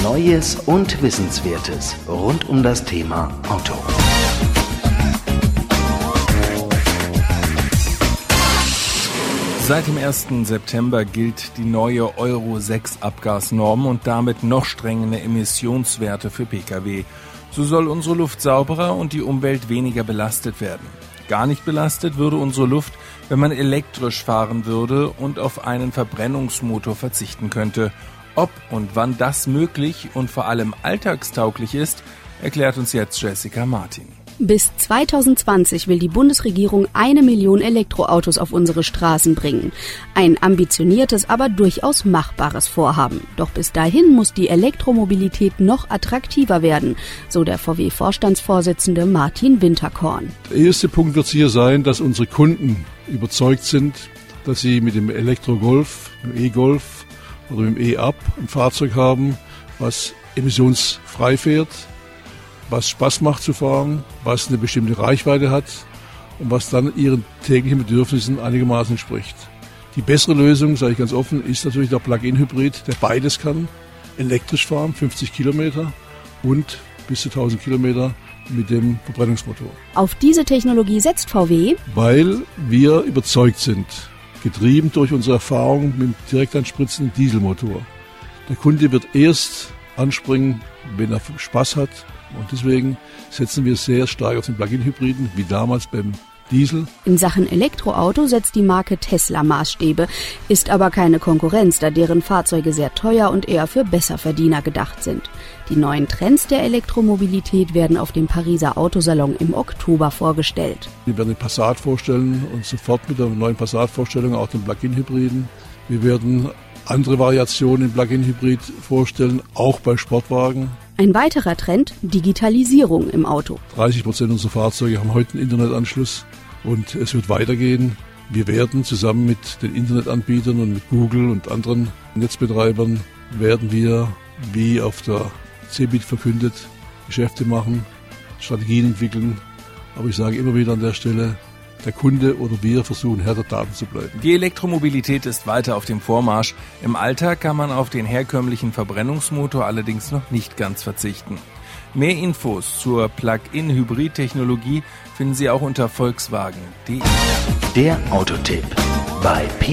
Neues und Wissenswertes rund um das Thema Auto. Seit dem 1. September gilt die neue Euro 6 Abgasnorm und damit noch strengere Emissionswerte für Pkw. So soll unsere Luft sauberer und die Umwelt weniger belastet werden. Gar nicht belastet würde unsere Luft, wenn man elektrisch fahren würde und auf einen Verbrennungsmotor verzichten könnte. Ob und wann das möglich und vor allem alltagstauglich ist, erklärt uns jetzt Jessica Martin. Bis 2020 will die Bundesregierung 1 Million Elektroautos auf unsere Straßen bringen. Ein ambitioniertes, aber durchaus machbares Vorhaben. Doch bis dahin muss die Elektromobilität noch attraktiver werden, so der VW-Vorstandsvorsitzende Martin Winterkorn. Der erste Punkt wird sicher sein, dass unsere Kunden überzeugt sind, dass sie mit dem Elektro-Golf, mit dem E-Golf oder mit dem E-Up ein Fahrzeug haben, was emissionsfrei fährt, was Spaß macht zu fahren, was eine bestimmte Reichweite hat und was dann ihren täglichen Bedürfnissen einigermaßen entspricht. Die bessere Lösung, sage ich ganz offen, ist natürlich der Plug-in-Hybrid, der beides kann. Elektrisch fahren, 50 Kilometer und bis zu 1000 Kilometer mit dem Verbrennungsmotor. Auf diese Technologie setzt VW, weil wir überzeugt sind, getrieben durch unsere Erfahrung mit dem direkt anspritzenden Dieselmotor. Der Kunde wird erst anspringen, wenn er Spaß hat. Und deswegen setzen wir sehr stark auf den Plug-in-Hybriden, wie damals beim Diesel. In Sachen Elektroauto setzt die Marke Tesla Maßstäbe, ist aber keine Konkurrenz, da deren Fahrzeuge sehr teuer und eher für Besserverdiener gedacht sind. Die neuen Trends der Elektromobilität werden auf dem Pariser Autosalon im Oktober vorgestellt. Wir werden den Passat vorstellen und sofort mit der neuen Passat-Vorstellung auch den Plug-in-Hybriden. Wir werden andere Variationen im Plug-in-Hybrid vorstellen, auch bei Sportwagen. Ein weiterer Trend, Digitalisierung im Auto. 30% unserer Fahrzeuge haben heute einen Internetanschluss und es wird weitergehen. Wir werden zusammen mit den Internetanbietern und mit Google und anderen Netzbetreibern werden wir, wie auf der CeBIT verkündet, Geschäfte machen, Strategien entwickeln. Aber ich sage immer wieder an der Stelle, der Kunde oder wir versuchen, Herr der Daten zu bleiben. Die Elektromobilität ist weiter auf dem Vormarsch. Im Alltag kann man auf den herkömmlichen Verbrennungsmotor allerdings noch nicht ganz verzichten. Mehr Infos zur Plug-in-Hybrid-Technologie finden Sie auch unter volkswagen.de. Der Autotipp bei